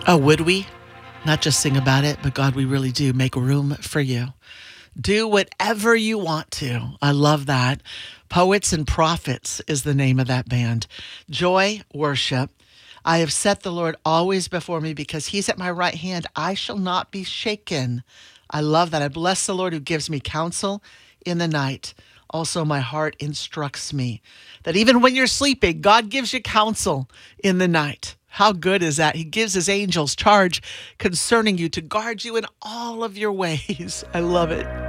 Oh, would we? Not just sing about it, but God, we really do make room for you. Do whatever you want to. I love that. Poets and Prophets is the name of that band. Joy Worship. I have set the Lord always before me because he's at my right hand. I shall not be shaken. I love that. I bless the Lord who gives me counsel in the night. Also, my heart instructs me that even when you're sleeping, God gives you counsel in the night. How good is that? He gives his angels charge concerning you to guard you in all of your ways. I love it.